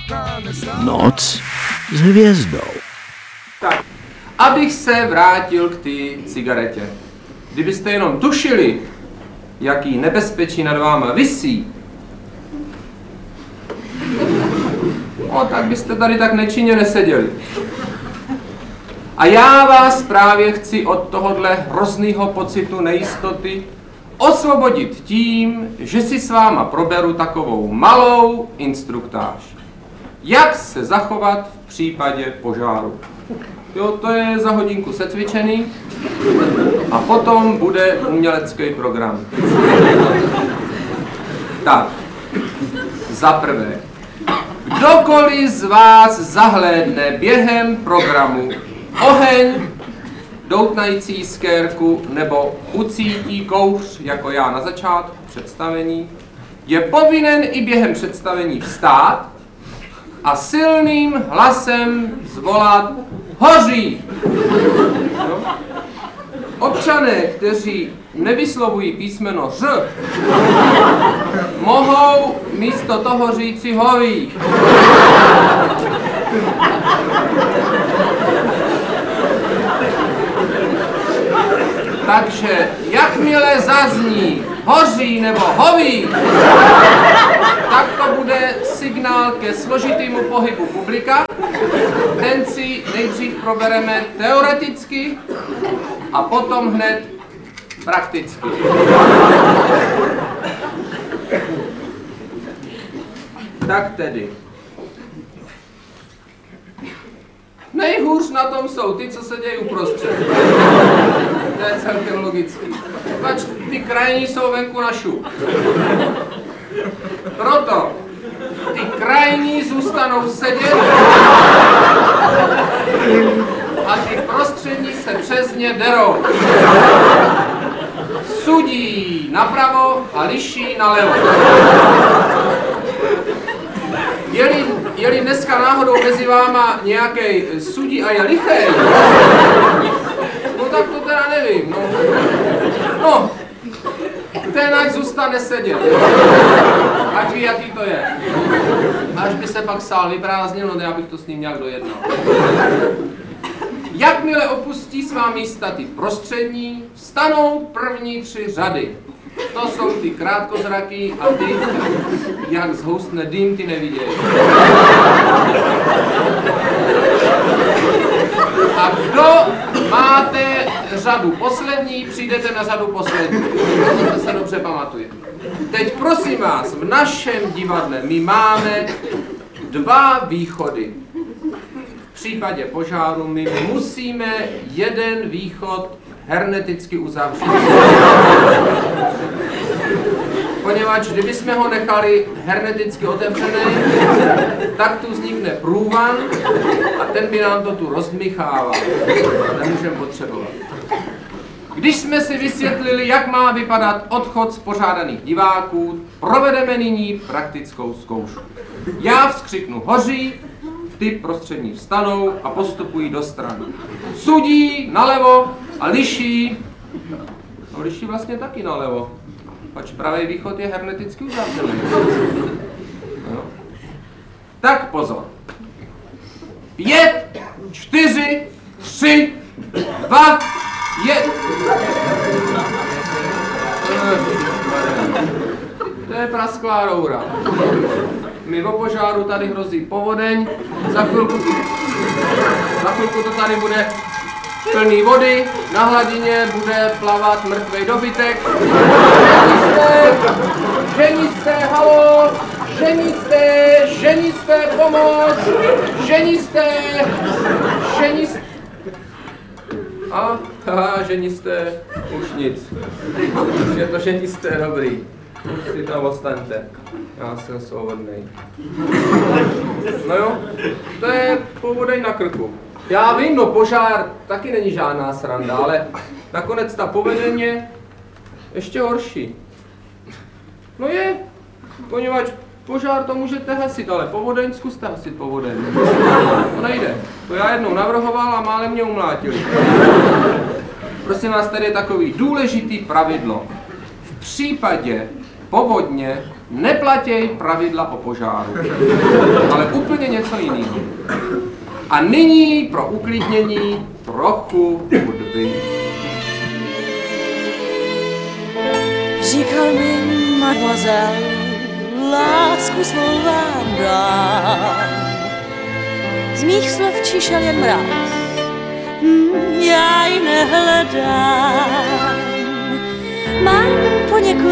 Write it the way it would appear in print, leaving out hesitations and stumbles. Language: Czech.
Noc s hvězdou. Tak, abych se vrátil k té cigaretě. Kdybyste jenom tušili, jaký nebezpečí nad váma visí, no tak byste tady tak nečinně neseděli. A já vás právě chci od tohohle hroznýho pocitu nejistoty osvobodit tím, že si s váma proberu takovou malou instruktáž. Jak se zachovat v případě požáru. Jo, to je za hodinku secvičený a potom bude umělecký program. Tak, za prvé, kdokoliv z vás zahlédne během programu oheň, doutnající jiskérku nebo ucítí kouř, jako já na začátku představení, je povinen i během představení vstát a silným hlasem zvolat hoří. No. Občané, kteří nevyslovují písmeno Ř, mohou místo toho říci hoví. Takže jakmile zazní hoří nebo hoví, tak to bude signál ke složitému pohybu publika. Ten si nejdřív probereme teoreticky a potom hned prakticky. Tak tedy. Nejhůř na tom jsou ty, co se dějí uprostřed. To je celkem logický. Pač ty krajní jsou venku na šup. Proto ty krajní zůstanou sedět a ty prostřední se přes ně derou. Sudí napravo a liší nalevo. Je-li dneska náhodou mezi váma nějaký sudí a je lichej, no tak to teda nevím, no, ten ať zůstane sedět, ať ví, jaký to je. Až by se pak sál vyprázdnil, no já bych to s ním nějak dojednal. Jakmile opustí svá místa ty prostřední, vstanou první 3 řady. To jsou ty krátkozraký a ty, jak zhoustne dým, ty nevidějí. A kdo máte řadu poslední, přijdete na řadu poslední. To se dobře pamatuje. Teď prosím vás, v našem divadle my máme 2 východy. V případě požáru my musíme jeden východ hermeticky uzavřít. Poněvadž kdybychom ho nechali hermeticky otevřený, tak tu vznikne průvan a ten by nám to tu rozdmychával. Nemůžeme potřebovat. Když jsme si vysvětlili, jak má vypadat odchod spořádaných diváků, provedeme nyní praktickou zkoušku. Já vzkřiknu hoří, ty prostřední vstanou a postupují do strany. Sudí nalevo a liší, no liší vlastně taky nalevo, pač pravý východ je hermeticky uzavřený. No. Tak pozor. 5, 4, 3, 2, 1. To je prasklá roura. Mi o požáru tady hrozí povodeň, za chvilku to tady bude plný vody, na hladině bude plavat mrtvej dobytek. Ženiste, halo, ženiste, pomoc, ženiste. Ženiste, už nic. Je to ženiste, dobrý. Si tam ostaňte. Já jsem svobodnej. No jo, to je povodeň na krku. Já vím, no požár taky není žádná sranda, ale nakonec ta povodeň je ještě horší. No je, poněvadž požár to můžete hasit, ale povodeň, zkuste hasit povodeň. To nejde. To já jednou navrhoval a málem mě umlátili. Prosím vás, tady je takový důležitý pravidlo. V případě povodně neplatěj pravidla o požáru, ale úplně něco jiného. A nyní pro uklidnění trochu hudby. Říkal mi, mademoiselle, lásku svou vám dám. Z mých slov čišel jen mráz, já ji nehledám. Mám poněkud